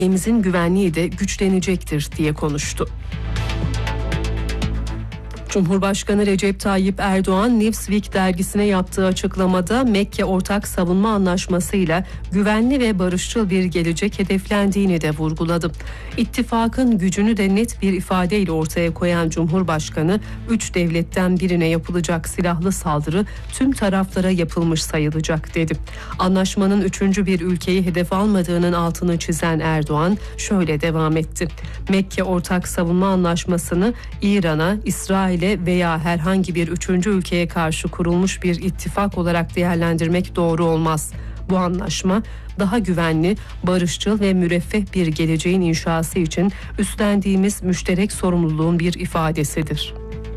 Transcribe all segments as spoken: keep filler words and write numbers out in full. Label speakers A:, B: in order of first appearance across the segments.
A: ülkemizin güvenliği de güçlenecektir diye konuştu. Cumhurbaşkanı Recep Tayyip Erdoğan, Newsweek dergisine yaptığı açıklamada Mekke Ortak Savunma Anlaşması'yla güvenli ve barışçıl bir gelecek hedeflendiğini de vurguladı. İttifakın gücünü de net bir ifadeyle ortaya koyan Cumhurbaşkanı, üç devletten birine yapılacak silahlı saldırı tüm taraflara yapılmış sayılacak dedi. Anlaşmanın üçüncü bir ülkeyi hedef almadığının altını çizen Erdoğan şöyle devam etti. Mekke Ortak Savunma Anlaşması'nı İran'a, İsrail veya herhangi bir üçüncü ülkeye karşı kurulmuş bir ittifak olarak değerlendirmek doğru olmaz. Bu anlaşma daha güvenli, barışçıl ve müreffeh bir geleceğin inşası için üstlendiğimiz müşterek sorumluluğun bir ifadesidir.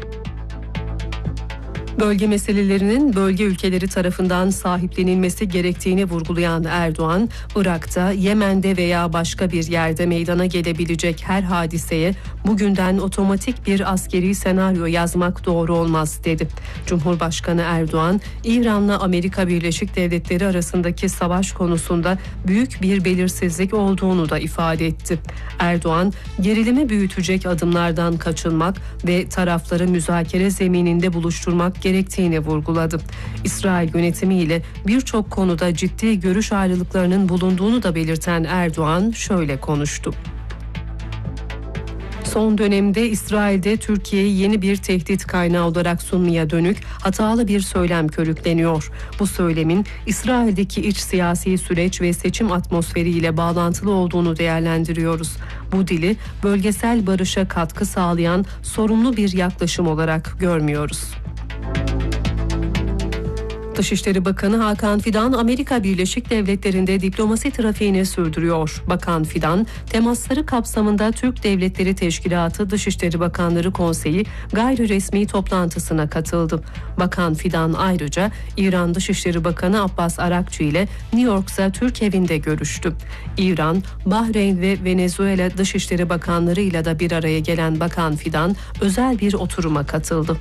A: Bölge meselelerinin bölge ülkeleri tarafından sahiplenilmesi gerektiğini vurgulayan Erdoğan, Irak'ta, Yemen'de veya başka bir yerde meydana gelebilecek her hadiseye bugünden otomatik bir askeri senaryo yazmak doğru olmaz dedi. Cumhurbaşkanı Erdoğan, İran'la Amerika Birleşik Devletleri arasındaki savaş konusunda büyük bir belirsizlik olduğunu da ifade etti. Erdoğan, gerilimi büyütecek adımlardan kaçınmak ve tarafları müzakere zemininde buluşturmak gerektiğini vurguladı. İsrail yönetimiyle birçok konuda ciddi görüş ayrılıklarının bulunduğunu da belirten Erdoğan şöyle konuştu. Son dönemde İsrail'de Türkiye'yi yeni bir tehdit kaynağı olarak sunmaya dönük hatalı bir söylem körükleniyor. Bu söylemin İsrail'deki iç siyasi süreç ve seçim atmosferiyle bağlantılı olduğunu değerlendiriyoruz. Bu dili bölgesel barışa katkı sağlayan sorumlu bir yaklaşım olarak görmüyoruz. Dışişleri Bakanı Hakan Fidan, Amerika Birleşik Devletleri'nde diplomasi trafiğini sürdürüyor. Bakan Fidan, temasları kapsamında Türk Devletleri Teşkilatı Dışişleri Bakanları Konseyi gayri resmi toplantısına katıldı. Bakan Fidan ayrıca İran Dışişleri Bakanı Abbas Arakçı ile New York'ta Türk evinde görüştü. İran, Bahreyn ve Venezuela Dışişleri Bakanları ile de bir araya gelen Bakan Fidan özel bir oturuma katıldı.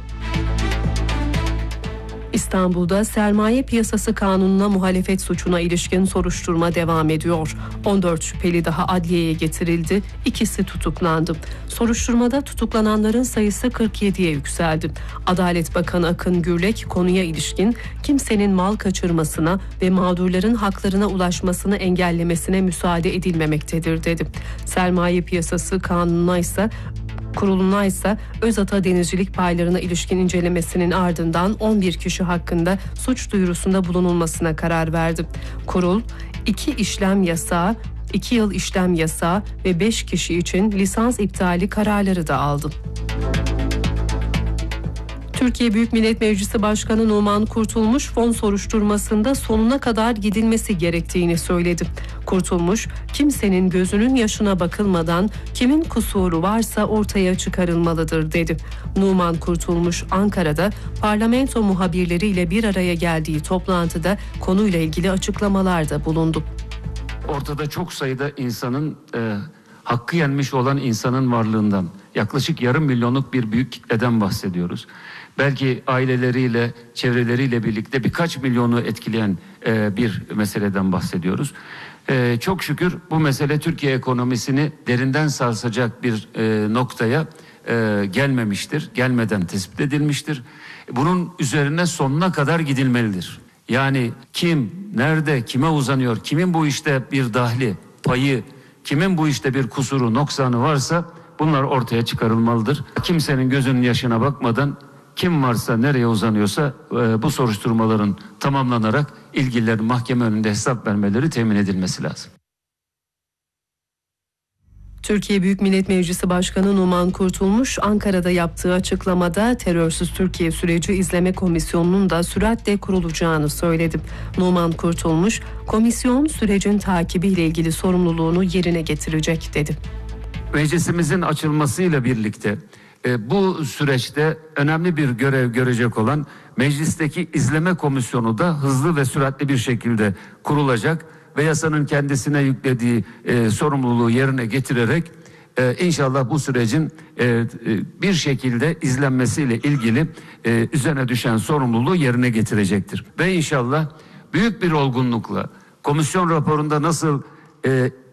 A: İstanbul'da sermaye piyasası kanununa muhalefet suçuna ilişkin soruşturma devam ediyor. on dört şüpheli daha adliyeye getirildi, ikisi tutuklandı. Soruşturmada tutuklananların sayısı kırk yediye yükseldi. Adalet Bakanı Akın Gürlek konuya ilişkin kimsenin mal kaçırmasına ve mağdurların haklarına ulaşmasını engellemesine müsaade edilmemektedir dedi. Sermaye piyasası kanununa ise Kuruluna ise Özata denizcilik paylarına ilişkin incelemesinin ardından on bir kişi hakkında suç duyurusunda bulunulmasına karar verdi. Kurul, iki işlem yasağı, iki yıl işlem yasağı ve beş kişi için lisans iptali kararları da aldı. Türkiye Büyük Millet Meclisi Başkanı Numan Kurtulmuş, fon soruşturmasında sonuna kadar gidilmesi gerektiğini söyledi. Kurtulmuş, kimsenin gözünün yaşına bakılmadan kimin kusuru varsa ortaya çıkarılmalıdır dedi. Numan Kurtulmuş, Ankara'da parlamento muhabirleriyle bir araya geldiği toplantıda konuyla ilgili açıklamalarda bulundu.
B: Ortada çok sayıda insanın e, hakkı yenmiş olan insanın varlığından, yaklaşık yarım milyonluk bir büyük kitleden bahsediyoruz. Belki aileleriyle, çevreleriyle birlikte birkaç milyonu etkileyen e, bir meseleden bahsediyoruz. E, çok şükür bu mesele Türkiye ekonomisini derinden sarsacak bir e, noktaya e, gelmemiştir, gelmeden tespit edilmiştir. Bunun üzerine sonuna kadar gidilmelidir. Yani kim, nerede, kime uzanıyor, kimin bu işte bir dahli, payı, kimin bu işte bir kusuru, noksanı varsa bunlar ortaya çıkarılmalıdır. Kimsenin gözünün yaşına bakmadan kim varsa, nereye uzanıyorsa e, bu soruşturmaların tamamlanarak ilgililerin mahkeme önünde hesap vermeleri temin edilmesi lazım.
A: Türkiye Büyük Millet Meclisi Başkanı Numan Kurtulmuş, Ankara'da yaptığı açıklamada Terörsüz Türkiye Süreci İzleme Komisyonu'nun da süratle kurulacağını söyledi. Numan Kurtulmuş, komisyon sürecin takibiyle ilgili sorumluluğunu yerine getirecek dedi.
B: Meclisimizin açılmasıyla birlikte e, bu süreçte önemli bir görev görecek olan meclisteki izleme komisyonu da hızlı ve süratli bir şekilde kurulacak ve yasanın kendisine yüklediği e, sorumluluğu yerine getirerek e, inşallah bu sürecin e, e, bir şekilde izlenmesiyle ilgili e, üzerine düşen sorumluluğu yerine getirecektir. Ve inşallah büyük bir olgunlukla komisyon raporunda nasıl e,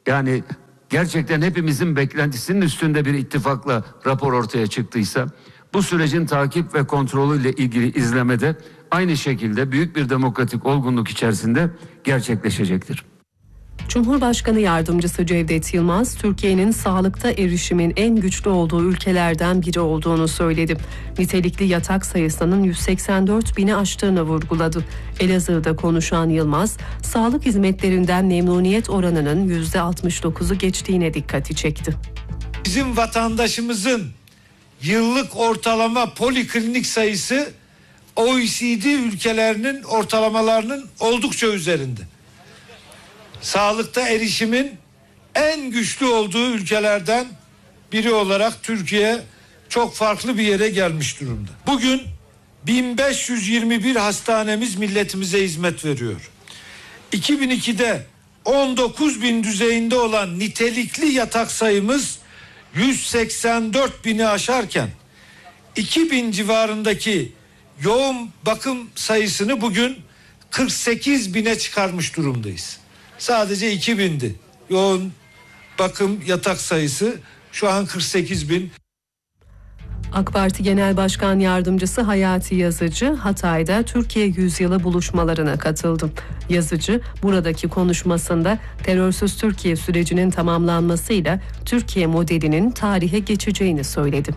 B: Yani gerçekten hepimizin beklentisinin üstünde bir ittifakla rapor ortaya çıktıysa, bu sürecin takip ve kontrolüyle ilgili izlemede aynı şekilde büyük bir demokratik olgunluk içerisinde gerçekleşecektir.
A: Cumhurbaşkanı Yardımcısı Cevdet Yılmaz, Türkiye'nin sağlıkta erişimin en güçlü olduğu ülkelerden biri olduğunu söyledi. Nitelikli yatak sayısının yüz seksen dört bini aştığını vurguladı. Elazığ'da konuşan Yılmaz, sağlık hizmetlerinden memnuniyet oranının yüzde altmış dokuzu geçtiğine dikkati çekti.
C: Bizim vatandaşımızın yıllık ortalama poliklinik sayısı O E C D ülkelerinin ortalamalarının oldukça üzerinde. Sağlıkta erişimin en güçlü olduğu ülkelerden biri olarak Türkiye çok farklı bir yere gelmiş durumda. Bugün bin beş yüz yirmi bir hastanemiz milletimize hizmet veriyor. iki bin ikide on dokuz bin düzeyinde olan nitelikli yatak sayımız yüz seksen dört bini aşarken iki bin civarındaki yoğun bakım sayısını bugün kırk sekiz bine çıkarmış durumdayız. Sadece iki bindi. Yoğun bakım yatak sayısı şu an kırk sekiz bin.
A: AK Parti Genel Başkan Yardımcısı Hayati Yazıcı, Hatay'da Türkiye Yüzyılı buluşmalarına katıldı. Yazıcı, buradaki konuşmasında terörsüz Türkiye sürecinin tamamlanmasıyla Türkiye modelinin tarihe geçeceğini söyledi.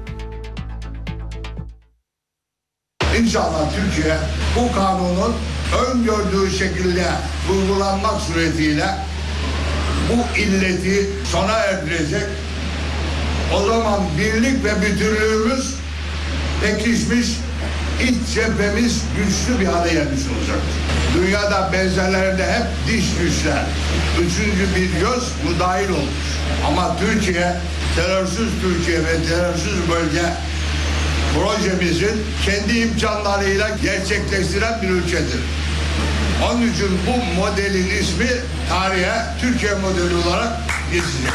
D: İnşallah Türkiye bu kanunun öngördüğü şekilde uygulanmak suretiyle bu illeti sona erdirecek. O zaman birlik ve bütünlüğümüz pekişmiş, iç cephemiz güçlü bir hale gelmiş olacaktır. Dünyada benzerlerinde hep diş güçler, üçüncü bir göz müdahil olmuş. Ama Türkiye, terörsüz Türkiye ve terörsüz bölge projemizin kendi imkanlarıyla gerçekleştiren bir ülkedir. Onun için bu modelin ismi tarihe Türkiye modeli olarak geçecek.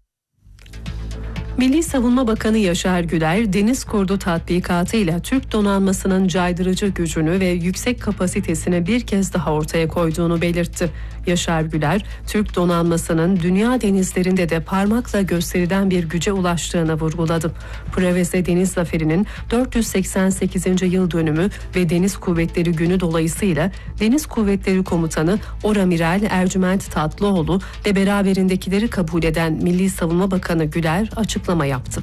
A: Milli Savunma Bakanı Yaşar Güler, Deniz Kurdu tatbikatıyla Türk donanmasının caydırıcı gücünü ve yüksek kapasitesini bir kez daha ortaya koyduğunu belirtti. Yaşar Güler, Türk donanmasının dünya denizlerinde de parmakla gösterilen bir güce ulaştığını vurguladı. Preveze Deniz Zaferi'nin dört yüz seksen sekizinci yıl dönümü ve Deniz Kuvvetleri Günü dolayısıyla Deniz Kuvvetleri Komutanı Oramiral Ercüment Tatlıoğlu ve beraberindekileri kabul eden Milli Savunma Bakanı Güler açıklama yaptı.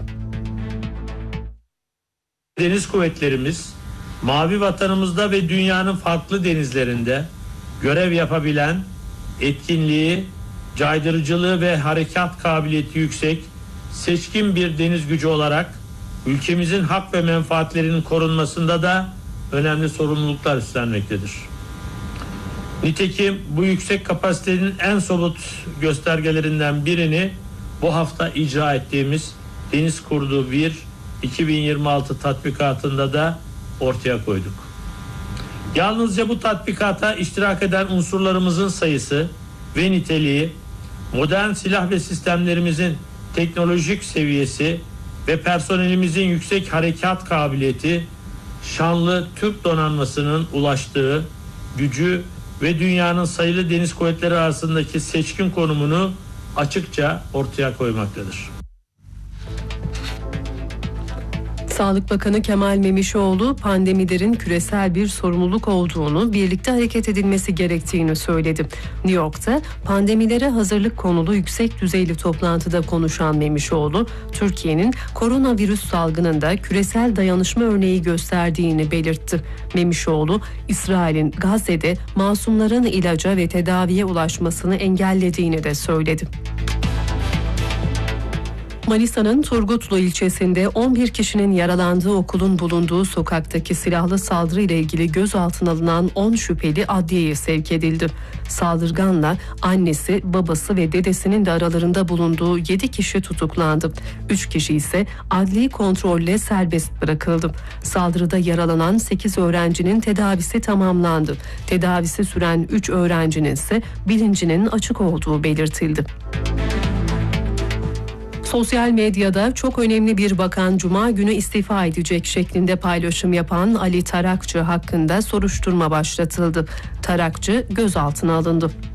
E: Deniz kuvvetlerimiz mavi vatanımızda ve dünyanın farklı denizlerinde görev yapabilen, etkinliği, caydırıcılığı ve harekat kabiliyeti yüksek, seçkin bir deniz gücü olarak ülkemizin hak ve menfaatlerinin korunmasında da önemli sorumluluklar üstlenmektedir. Nitekim bu yüksek kapasitenin en somut göstergelerinden birini bu hafta icra ettiğimiz Deniz Kurdu bir iki bin yirmi altı tatbikatında da ortaya koyduk. Yalnızca bu tatbikata iştirak eden unsurlarımızın sayısı ve niteliği, modern silah ve sistemlerimizin teknolojik seviyesi ve personelimizin yüksek harekat kabiliyeti, şanlı Türk donanmasının ulaştığı gücü ve dünyanın sayılı deniz kuvvetleri arasındaki seçkin konumunu açıkça ortaya koymaktadır.
A: Sağlık Bakanı Kemal Memişoğlu, pandemilerin küresel bir sorumluluk olduğunu, birlikte hareket edilmesi gerektiğini söyledi. New York'ta pandemilere hazırlık konulu yüksek düzeyli toplantıda konuşan Memişoğlu, Türkiye'nin koronavirüs salgınında küresel dayanışma örneği gösterdiğini belirtti. Memişoğlu, İsrail'in Gazze'de masumların ilaca ve tedaviye ulaşmasını engellediğini de söyledi. Manisa'nın Turgutlu ilçesinde on bir kişinin yaralandığı okulun bulunduğu sokaktaki silahlı saldırı ile ilgili gözaltına alınan on şüpheli adliyeye sevk edildi. Saldırganla annesi, babası ve dedesinin de aralarında bulunduğu yedi kişi tutuklandı. üç kişi ise adli kontrolle serbest bırakıldı. Saldırıda yaralanan sekiz öğrencinin tedavisi tamamlandı. Tedavisi süren üç öğrencinin ise bilincinin açık olduğu belirtildi. Sosyal medyada çok önemli bir bakan Cuma günü istifa edecek şeklinde paylaşım yapan Ali Tarakçı hakkında soruşturma başlatıldı. Tarakçı gözaltına alındı.